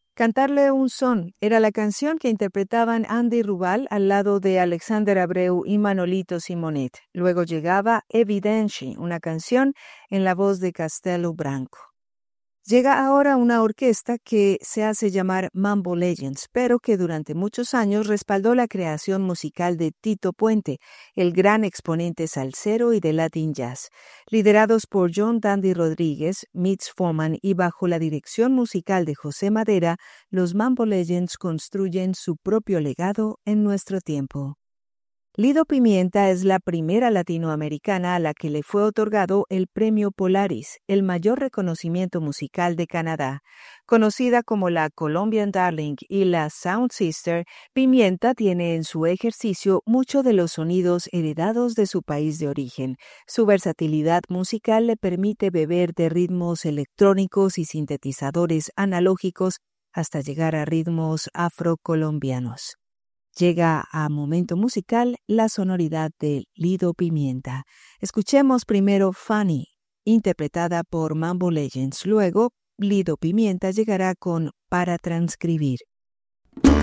Cantarle un son era la canción que interpretaban Andy Rubal al lado de Alexander Abreu y Manolito Simonet. Luego llegaba Evidenci, una canción en la voz de Castelo Branco. Llega ahora una orquesta que se hace llamar Mambo Legends, pero que durante muchos años respaldó la creación musical de Tito Puente, el gran exponente salsero y de Latin Jazz. Liderados por John Dandy Rodríguez, Mitch Foreman y bajo la dirección musical de José Madera, los Mambo Legends construyen su propio legado en nuestro tiempo. Lido Pimienta es la primera latinoamericana a la que le fue otorgado el Premio Polaris, el mayor reconocimiento musical de Canadá. Conocida como la Colombian Darling y la Sound Sister, Pimienta tiene en su ejercicio mucho de los sonidos heredados de su país de origen. Su versatilidad musical le permite beber de ritmos electrónicos y sintetizadores analógicos hasta llegar a ritmos afrocolombianos. Llega a Momento Musical la sonoridad de Lido Pimienta. Escuchemos primero Funny, interpretada por Mambo Legends. Luego, Lido Pimienta llegará con Para Transcribir.